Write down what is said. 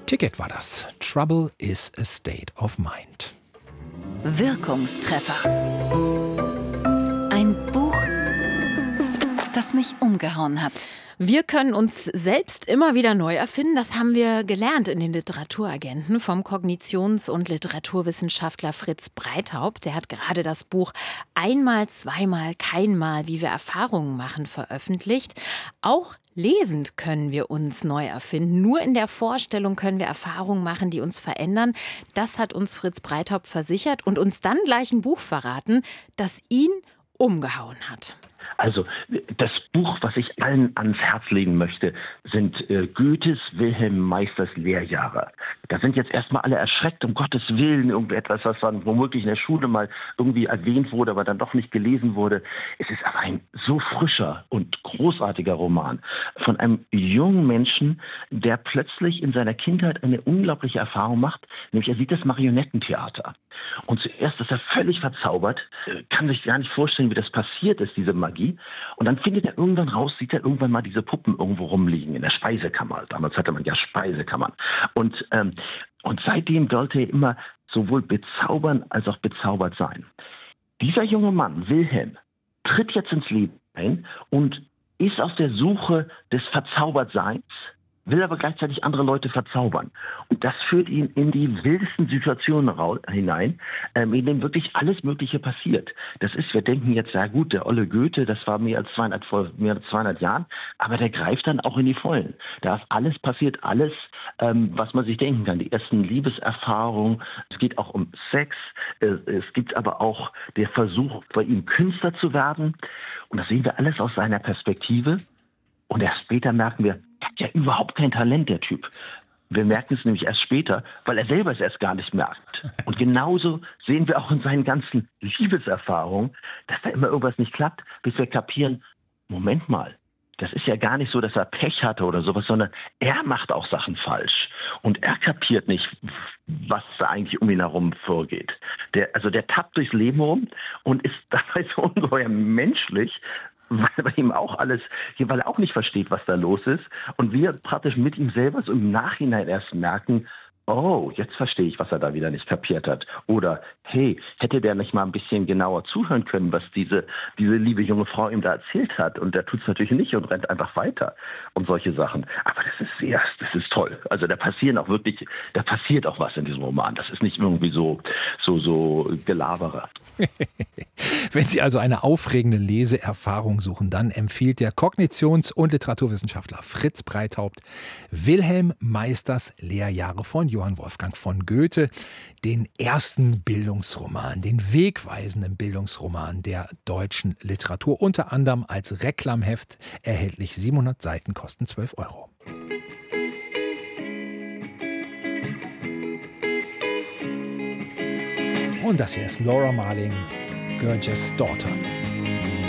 Ticket war das. Trouble is a state of mind. Wirkungstreffer. Ein Buch, das mich umgehauen hat. Wir können uns selbst immer wieder neu erfinden. Das haben wir gelernt in den Literaturagenten vom Kognitions- und Literaturwissenschaftler Fritz Breithaupt. Der hat gerade das Buch Einmal, zweimal, keinmal, wie wir Erfahrungen machen, veröffentlicht. Auch lesend können wir uns neu erfinden. Nur in der Vorstellung können wir Erfahrungen machen, die uns verändern. Das hat uns Fritz Breithaupt versichert und uns dann gleich ein Buch verraten, das ihn umgehauen hat. Also das Buch, was ich allen ans Herz legen möchte, sind Goethes Wilhelm Meisters Lehrjahre. Da sind jetzt erstmal alle erschreckt, um Gottes Willen, irgendetwas, was dann womöglich in der Schule mal irgendwie erwähnt wurde, aber dann doch nicht gelesen wurde. Es ist aber ein so frischer und großartiger Roman von einem jungen Menschen, der plötzlich in seiner Kindheit eine unglaubliche Erfahrung macht, nämlich er sieht das Marionettentheater. Und zuerst ist er völlig verzaubert, kann sich gar nicht vorstellen, wie das passiert ist, diese Magie. Und dann findet er irgendwann raus, sieht er irgendwann mal diese Puppen irgendwo rumliegen in der Speisekammer. Damals hatte man ja Speisekammern. Und seitdem sollte er immer sowohl bezaubern als auch bezaubert sein. Dieser junge Mann, Wilhelm, tritt jetzt ins Leben ein und ist auf der Suche des Verzaubertseins, will aber gleichzeitig andere Leute verzaubern. Und das führt ihn in die wildesten Situationen hinein, in denen wirklich alles Mögliche passiert. Das ist, wir denken jetzt, ja gut, der olle Goethe, das war vor mehr als 200 Jahren, aber der greift dann auch in die Vollen. Da ist alles passiert, alles, was man sich denken kann. Die ersten Liebeserfahrungen, es geht auch um Sex, es gibt aber auch der Versuch, bei ihm Künstler zu werden. Und das sehen wir alles aus seiner Perspektive. Und erst später merken wir, er hat ja überhaupt kein Talent, der Typ. Wir merken es nämlich erst später, weil er selber es erst gar nicht merkt. Und genauso sehen wir auch in seinen ganzen Liebeserfahrungen, dass da immer irgendwas nicht klappt, bis wir kapieren, Moment mal, das ist ja gar nicht so, dass er Pech hatte oder sowas, sondern er macht auch Sachen falsch. Und er kapiert nicht, was da eigentlich um ihn herum vorgeht. Der tappt durchs Leben rum und ist dabei so ungeheuer menschlich, weil bei ihm auch alles, weil er auch nicht versteht, was da los ist. Und wir praktisch mit ihm selber so im Nachhinein erst merken, oh, jetzt verstehe ich, was er da wieder nicht kapiert hat. Oder, hey, hätte der nicht mal ein bisschen genauer zuhören können, was diese liebe junge Frau ihm da erzählt hat. Und der tut es natürlich nicht und rennt einfach weiter und solche Sachen. Aber das ist toll. Also da passiert auch was in diesem Roman. Das ist nicht irgendwie so Gelabere. Wenn Sie also eine aufregende Leseerfahrung suchen, dann empfiehlt der Kognitions- und Literaturwissenschaftler Fritz Breithaupt Wilhelm Meisters Lehrjahre von Johann Wolfgang von Goethe, den ersten Bildungsroman, den wegweisenden Bildungsroman der deutschen Literatur, unter anderem als Reklamheft erhältlich. 700 Seiten kosten 12 Euro. Und das hier ist Laura Marling, Gurdjieffs Daughter.